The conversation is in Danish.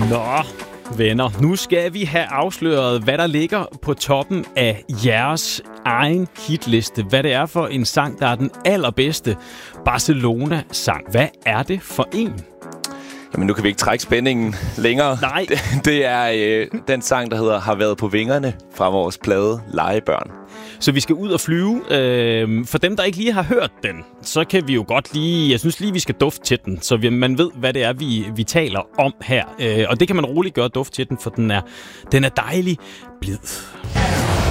Nå, venner, nu skal vi have afsløret, hvad der ligger på toppen af jeres egen hitliste. Hvad det er for en sang, der er den allerbedste Barcelona-sang. Hvad er det for en? Jamen, nu kan vi ikke trække spændingen længere. Nej. Det er den sang, der hedder Har været på vingerne fra vores plade Legebørn. Så vi skal ud og flyve. For dem, der ikke lige har hørt den, så kan vi jo godt lige... Jeg synes lige, vi skal dufte til den, så man ved, hvad det er, vi taler om her. Og det kan man roligt gøre duft til den, for den er dejlig blid.